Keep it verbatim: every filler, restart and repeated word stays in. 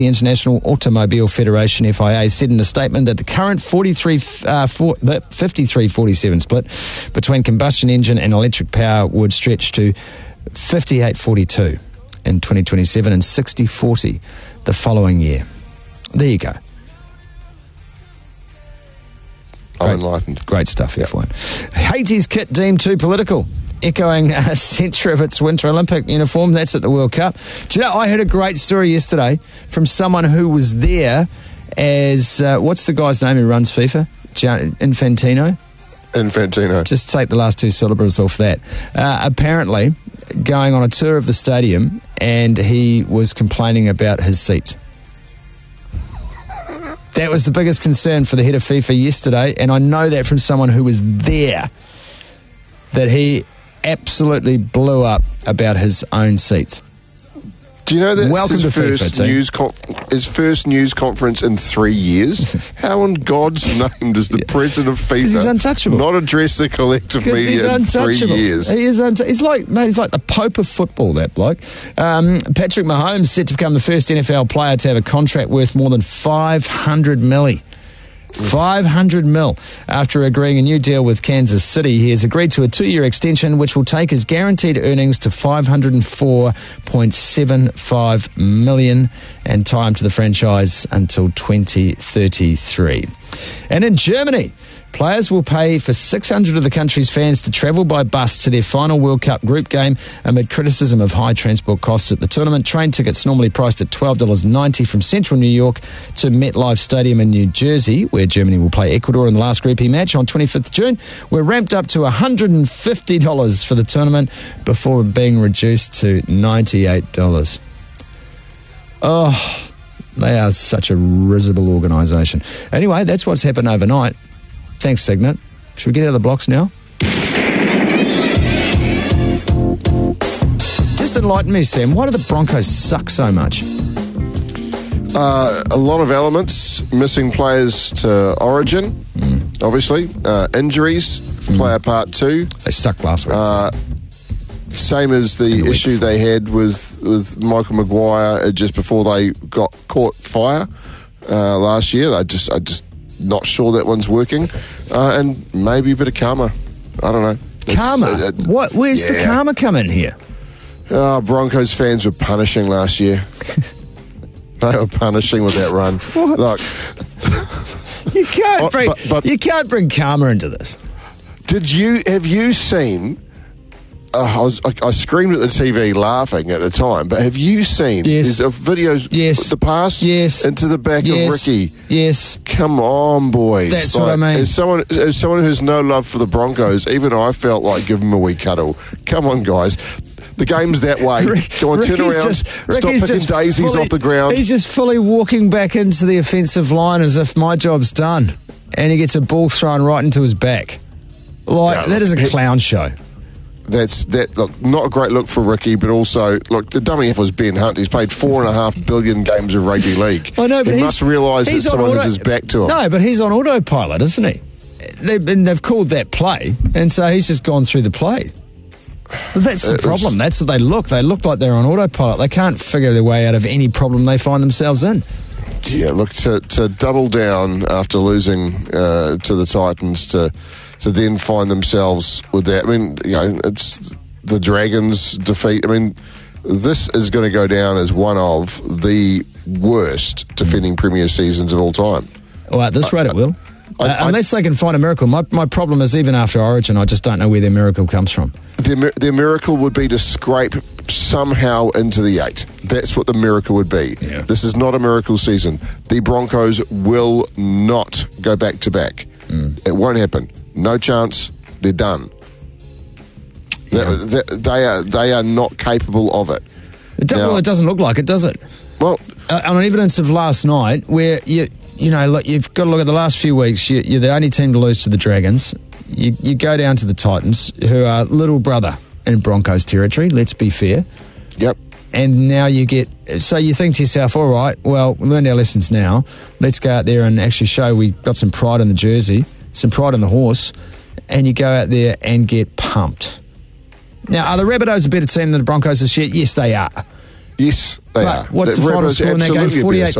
The International Automobile Federation, F I A, said in a statement that the current forty-three, uh, four, fifty-three forty-seven split between combustion engine and electric power would stretch to fifty-eight forty-two in twenty twenty-seven and sixty forty the following year. There you go. I'm enlightened. Great stuff, F one. Haiti's kit deemed too political, echoing a centre of its Winter Olympic uniform. That's at the World Cup. Do you know, I heard a great story yesterday from someone who was there as, uh, what's the guy's name who runs FIFA? Gian- Infantino? Infantino. Just take the last two syllables off that. Uh, apparently, going on a tour of the stadium, and he was complaining about his seats. That was the biggest concern for the head of FIFA yesterday, and I know that from someone who was there, that he absolutely blew up about his own seats. Do you know that's Welcome his, to first FIFA, news con- his first news conference in three years? How in God's name does the yeah. president of FIFA he's untouchable. not address the collective media he's in three years? He is unt- he's, like, mate, he's like the Pope of football, that bloke. Um, Patrick Mahomes set to become the first N F L player to have a contract worth more than five hundred million. five hundred mil. After agreeing a new deal with Kansas City, he has agreed to a two-year extension which will take his guaranteed earnings to five hundred four point seven five million and tie him to the franchise until twenty thirty-three. And in Germany, players will pay for six hundred of the country's fans to travel by bus to their final World Cup group game amid criticism of high transport costs at the tournament. Train tickets normally priced at twelve dollars ninety from central New York to MetLife Stadium in New Jersey, where Germany will play Ecuador in the last Group E match on twenty-fifth of June, were ramped up to one hundred fifty dollars for the tournament before being reduced to ninety-eight dollars. Oh, they are such a risible organisation. Anyway, that's what's happened overnight. Thanks, Signet. Should we get out of the blocks now? Just enlighten me, Sam. Why do the Broncos suck so much? Uh, a lot of elements. Missing players to Origin, mm. obviously. Uh, injuries mm. play a part too. They sucked last week. Uh, same as the, the issue they had with, with Michael Maguire just before they got caught fire uh, last year. I just, I just not sure that one's working. Uh, and maybe a bit of karma. I don't know. It's, karma? Uh, uh, what? Where's yeah. the karma come in here? Uh, Broncos fans were punishing last year. They were punishing with that run. What? Look, you can't bring but, but, you can't bring karma into this. Did you have you seen? Uh, I was I, I screamed at the T V laughing at the time, but have you seen yes. there's videos yes. the pass yes. into the back yes. of Ricky? Yes. Come on, boys. That's like, what I mean. As someone as someone who's no love for the Broncos, even I felt like giving them a wee cuddle. Come on, guys. The game's that way. Rick, Go on, Ricky's turn around. Just, stop Ricky's picking daisies fully, off the ground. He's just fully walking back into the offensive line as if my job's done. And he gets a ball thrown right into his back. Like, no, that is a clown show. That's that. Look, not a great look for Ricky, but also look. The dummy was Ben Hunt. He's played four and a half billion games of rugby league. I know, but he must realise that someone auto, has his back to him. No, but he's on autopilot, isn't he? They've been, they've called that play, and so he's just gone through the play. But that's the it problem. Was, that's what they look. They look like they're on autopilot. They can't figure their way out of any problem they find themselves in. Yeah, look, to, to double down after losing uh, to the Titans, to to then find themselves with that. I mean, you know, it's the Dragons' defeat. I mean, this is going to go down as one of the worst defending Premier seasons of all time. Well, at this rate, it will. I, uh, I, unless they can find a miracle. My my problem is even after Origin, I just don't know where their miracle comes from. Their, their miracle would be to scrape somehow into the eight. That's what the miracle would be. Yeah. This is not a miracle season. The Broncos will not go back to back. Mm. It won't happen. No chance. They're done. Yeah. They, they, they are they are not capable of it. It, do, now, well, it doesn't look like it, does it? Well, uh, on evidence of last night, where you you know, look, you've got to look at the last few weeks. You, you're the only team to lose to the Dragons. You, you go down to the Titans, who are little brother in Broncos territory. Let's be fair. Yep. And now you get, so you think to yourself, all right, well, we learned our lessons now. Let's go out there and actually show we got some pride in the jersey, some pride in the horse, and you go out there and get pumped. Now, are the Rabbitohs a better team than the Broncos this year? Yes, they are. Yes, they But are. what's the final Rabbitohs score in that game? absolutely a better forty-eight side.